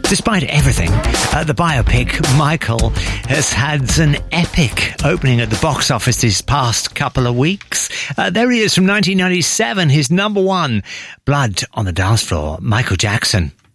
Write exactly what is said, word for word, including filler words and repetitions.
Despite everything, uh, the biopic Michael has had an epic opening at the box office these past couple of weeks. Uh, there he is from nineteen ninety-seven, his number one, Blood on the Dance Floor, Michael Jackson.